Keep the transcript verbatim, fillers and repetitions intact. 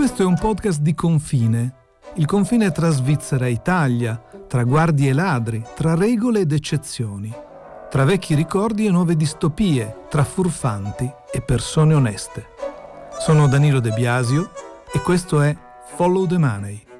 Questo è un podcast di confine. Il confine tra Svizzera e Italia, tra guardie e ladri, tra regole ed eccezioni, tra vecchi ricordi e nuove distopie, tra furfanti e persone oneste. Sono Danilo De Biasio e questo è Follow the Money.